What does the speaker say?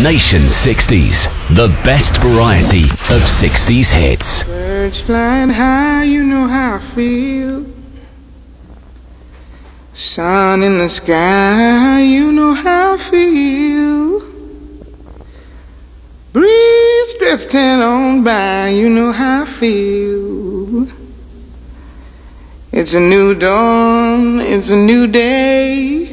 Nation's 60s. The best variety of 60s hits. Birds flying high, you know how I feel. Sun in the sky, you know how I feel. Breeze drifting on by, you know how I feel. It's a new dawn, it's a new day.